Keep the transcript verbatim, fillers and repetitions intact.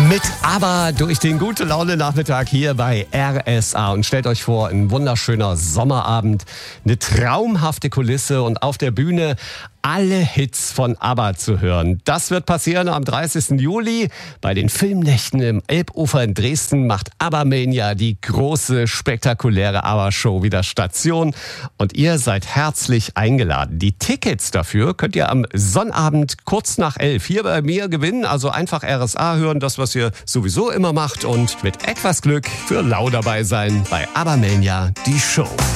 Mit ABBA durch den Gute-Laune-Nachmittag hier bei R S A. Und stellt euch vor, ein wunderschöner Sommerabend, eine traumhafte Kulisse und auf der Bühne alle Hits von ABBA zu hören. Das wird passieren am dreißigsten Juli. Bei den Filmnächten im Elbufer in Dresden macht ABBA-Mania die große, spektakuläre ABBA-Show wieder Station. Und ihr seid herzlich eingeladen. Die Tickets dafür könnt ihr am Sonnabend kurz nach elf hier bei mir gewinnen. Also einfach R S A hören, das, was ihr sowieso immer macht. Und mit etwas Glück für lau dabei sein bei ABBA-Mania, die Show.